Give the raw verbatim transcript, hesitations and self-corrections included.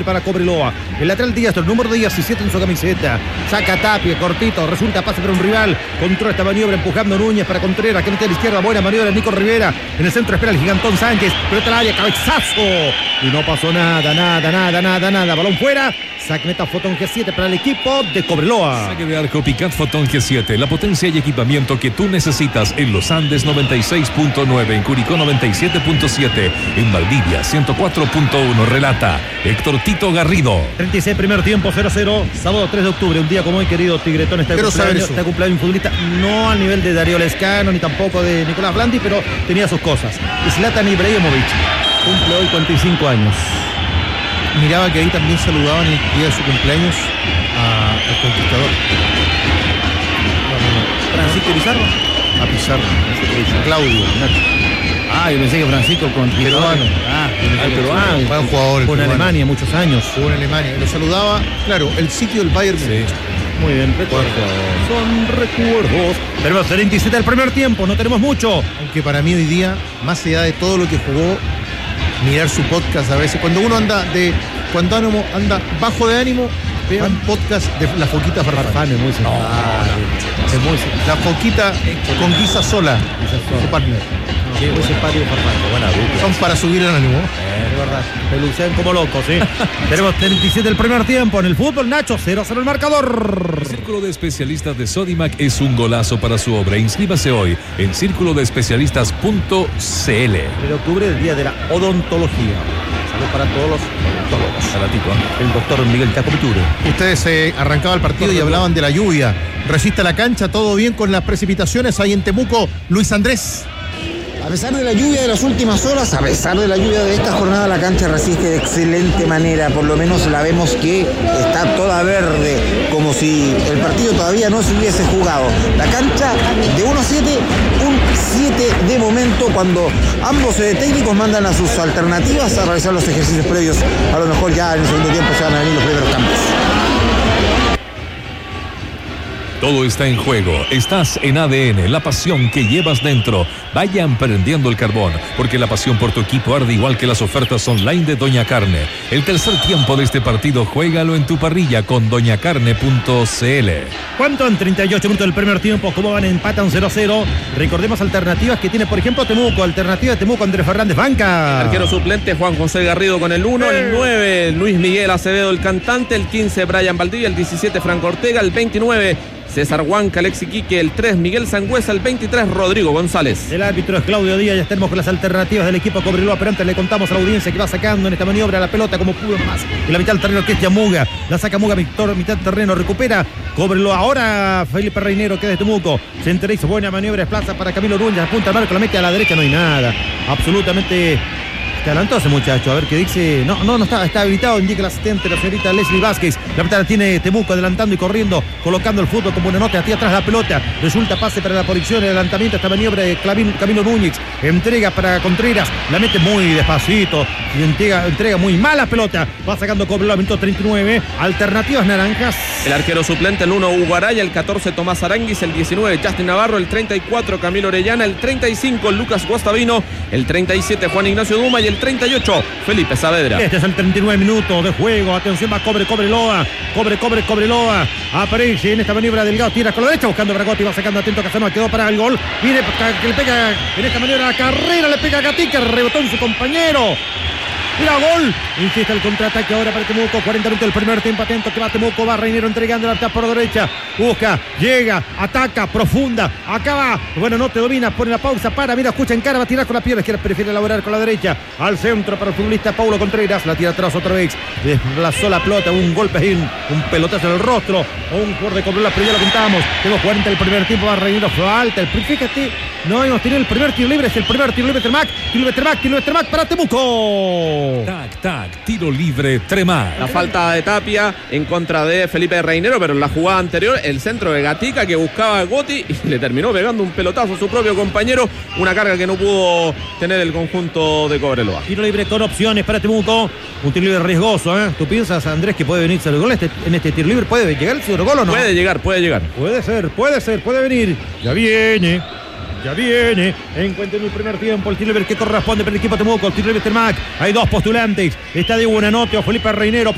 para Cobreloa. El lateral Díaz, el número diecisiete en su camiseta. Saca Tapia, cortito, resulta pase para un rival. Controla esta maniobra empujando Núñez para Contreras, que mete a la izquierda. Buena maniobra Nico Rivera. En el centro espera el gigantón Sánchez. Pelota al área, cabezazo. Y no pasó nada, nada, nada, nada, nada. Balón fuera. Saque meta Fotón G siete para el equipo de Cobreloa. Saque de arco Picat Fotón G siete. La potencia y equipamiento que tú necesitas en Los Andes noventa y seis punto nueve, en Curicó noventa y siete punto siete, en Valdivia ciento cuatro punto uno. Relata Héctor Tito Garrido. treinta y seis primer tiempo, cero cero. Sábado tres de octubre, un día como hoy, querido Tigretón. Está de cumpleaños, está cumpleaños un futbolista no al nivel de Darío Lescano ni tampoco de Nicolás Blandi, pero tenía sus cosas. Zlatan Ibrahimovic cumple hoy cuarenta y cinco años. Miraba que ahí también saludaban el día de su cumpleaños a, al conquistador. Francisco Pizarro. A Pizarro. A Claudio. Ah, yo pensé que Francisco con peruano. Ah, el peruano. Fue un jugador. Fue en Alemania muchos años. Fue en Alemania. Lo saludaba, claro, el sitio del Bayern. Sí. Muy bien, recuerdos. Son recuerdos. Tenemos treinta y siete del primer tiempo, no tenemos mucho. Aunque para mí hoy día, más allá de todo lo que jugó, mirar su podcast a veces, cuando uno anda de cuando ánimo anda bajo de ánimo, vean podcast de La Foquita Farfán. Es muy simpático. No, es muy simpático. La Foquita con Guisa Sola, su partner. Sí, muy simpático Farfán, buena dupla. Son para subir el ánimo. Eh, de verdad, pelucean como locos, ¿sí? Tenemos treinta y siete del primer tiempo en el fútbol, Nacho, cero cero el marcador. El Círculo de Especialistas de Sodimac es un golazo para su obra. Inscríbase hoy en círculo de especialistas punto c l. De octubre, el día de la odontología. Saludos para todos los odontólogos. Salatito, ¿eh? El doctor Miguel Tacopiture. Ustedes eh, arrancaba el partido y hablaban de la lluvia. Resiste la cancha, todo bien con las precipitaciones ahí en Temuco. Luis Andrés. A pesar de la lluvia de las últimas horas, a pesar de la lluvia de esta jornada, la cancha resiste de excelente manera. Por lo menos la vemos que está toda verde, como si el partido todavía no se hubiese jugado. La cancha de uno a siete, un siete de momento, cuando ambos eh, técnicos mandan a sus alternativas a realizar los ejercicios previos. A lo mejor ya en el segundo tiempo se van a venir los primeros cambios. Todo está en juego. Estás en A D N, la pasión que llevas dentro. Vayan prendiendo el carbón, porque la pasión por tu equipo arde igual que las ofertas online de Doña Carne. El tercer tiempo de este partido, juégalo en tu parrilla con doña carne punto c l. ¿Cuánto en treinta y ocho minutos del primer tiempo? ¿Cómo van? Empatan cero cero. Recordemos alternativas que tiene, por ejemplo, Temuco. Alternativa de Temuco, Andrés Fernández, banca. El arquero suplente, Juan José Garrido con el uno. El nueve, Luis Miguel Acevedo, el cantante. El quince, Brian Valdivia. El diecisiete, Franco Ortega. El veintinueve, César Huanca, Alexi Quique. El tres, Miguel Sangüesa. El veintitrés, Rodrigo González. El árbitro es Claudio Díaz. Ya tenemos con las alternativas del equipo Cobreloa, pero antes le contamos a la audiencia que va sacando en esta maniobra la pelota como pudo más. En la mitad del terreno, Cristian Muga. La saca Muga, Víctor, mitad del terreno, recupera Cobreloa. Ahora Felipe Reinero, que es de Temuco. Se entera, hizo buena maniobra, desplaza para Camilo Núñez. Apunta al marco, la mete a la derecha, no hay nada. Absolutamente. Se adelantó ese muchacho, a ver qué dice. No, no, no está, está habilitado, indica el asistente, la señorita Leslie Vázquez. La pelota la tiene Temuco, adelantando y corriendo, colocando el fútbol como una nota, aquí atrás la pelota. Resulta pase para la posición, el adelantamiento, esta maniobra de Clavín, Camilo Núñez. Entrega para Contreras, la mete muy despacito, y entrega, entrega muy mala pelota. Va sacando Cobreloa, minuto treinta y nueve. Alternativas naranjas. El arquero suplente, el uno, Hugo Araya. El catorce, Tomás Aranguis. El diecinueve, Justin Navarro. El treinta y cuatro, Camilo Orellana. El treinta y cinco, Lucas Guastavino. El treinta y siete, Juan Ignacio Duma. Y el treinta y ocho, Felipe Saavedra. Este es el treinta y nueve minutos de juego. Atención, va Cobre, Cobreloa. Cobre, Cobre, Cobreloa. Aparece en esta maniobra Delgado. Tira con la derecha buscando a Bragotti. Va sacando atento Casanova. Quedó para el gol. Viene que le pega en esta maniobra a Carrera. Le pega a Gatica. Rebotó en su compañero. Mira, gol. Insiste el contraataque ahora para Temuco. cuarenta minutos del primer tiempo. Atento que va Temuco. Va Reinero entregando la tapa por derecha. Busca, llega, ataca, profunda. Acaba. Bueno, no te dominas. Pone la pausa. Para, mira, escucha en cara. Va a tirar con la pierna izquierda. Prefiere elaborar con la derecha. Al centro para el futbolista Paulo Contreras. La tira atrás otra vez. Desplazó la pelota. Un golpe ahí. Un pelotazo en el rostro. O un jugador de Cobreloa. Pero ya lo contamos. Tenemos cuarenta del primer tiempo. Va Reinero. Falta. El, fíjate. No hemos tenido el primer tiro libre. Es el primer tiro libre. Tremac. Tiro libre Tremac. Tiro libre Tremac para Temuco. Tac, tac, tiro libre Tremac. La falta de Tapia en contra de Felipe Reinero, pero en la jugada anterior, el centro de Gatica que buscaba a Gotti y le terminó pegando un pelotazo a su propio compañero. Una carga que no pudo tener el conjunto de Cobreloa. Tiro libre con opciones para Temuco. Un tiro libre riesgoso, ¿eh? ¿Tú piensas, Andrés, que puede venirse el gol este, en este tiro libre? ¿Puede llegar el segundo gol o no? Puede llegar, puede llegar. Puede ser, puede ser, puede venir. Ya viene. Ya viene, encuentra en el primer tiempo el tiro libre que corresponde para el equipo Temuco, el tiro libre Tremac. Hay dos postulantes, está de Buenanote o Felipe Reinero.